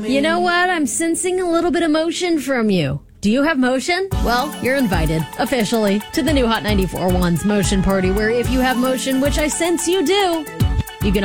You know what? I'm sensing a little bit of motion from you. Do you have motion? Well, you're invited, officially, to the new Hot 94.1's Motion Party, where if you have motion, which I sense you do,